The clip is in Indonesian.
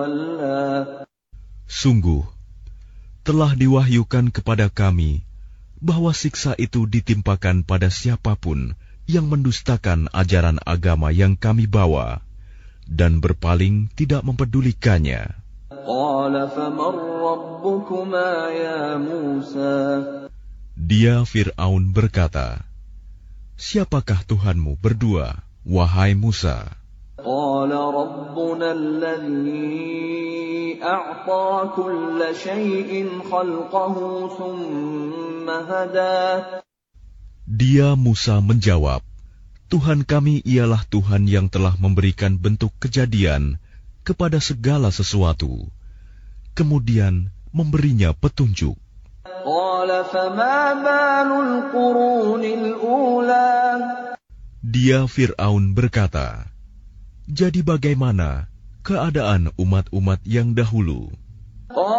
Sungguh, telah diwahyukan kepada kami bahwa siksa itu ditimpakan pada siapapun yang mendustakan ajaran agama yang kami bawa dan berpaling tidak mempedulikannya. Dia Fir'aun berkata, "Siapakah Tuhanmu berdua, wahai Musa?" Dia Musa menjawab, "Tuhan kami ialah Tuhan yang telah memberikan bentuk kejadian kepada segala sesuatu, kemudian memberinya petunjuk." Dia Fir'aun berkata, "Jadi bagaimana keadaan umat-umat yang dahulu?"